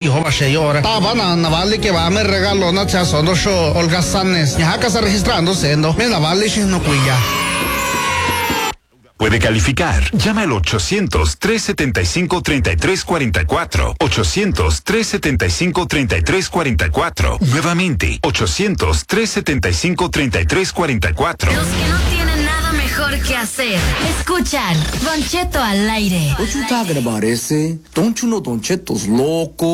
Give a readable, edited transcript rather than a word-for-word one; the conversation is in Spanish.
Jehová Sheyora. Tabana Navali que va me regalo na cha sono show Olga Sanes. Ya casa registrando sendo. Me Navali no cuya. Puede calificar. Llama al 800-375-3344. 800-375-3344. Nuevamente, 800-375-3344. Los que no tienen nada mejor que hacer. Escuchar Don Cheto al aire. What you talking about, ese? Don't you know Don Cheto's loco?